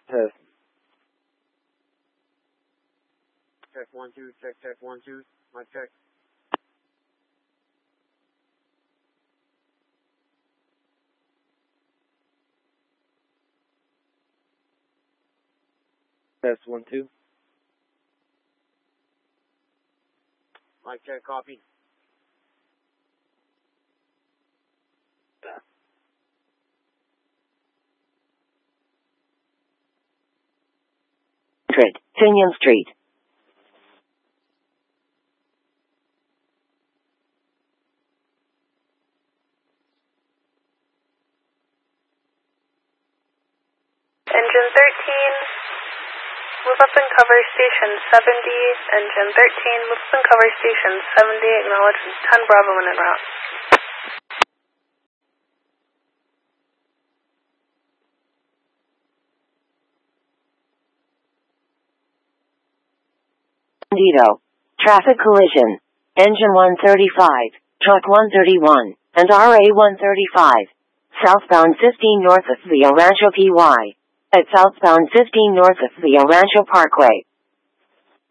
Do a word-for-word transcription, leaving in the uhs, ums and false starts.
Test. Check one, two, check, check one, two. My check. Test one, two. My check, copy. Tinian Street. Engine thirteen, move up and cover station seventy. Engine thirteen, move up and cover station seventy. Acknowledge ten Bravo and en route. Bandito. Traffic collision. Engine one thirty-five, truck one thirty-one, and R A one thirty-five. Southbound fifteen north of Rio Rancho P Y. At southbound fifteen north of Rio Rancho Parkway.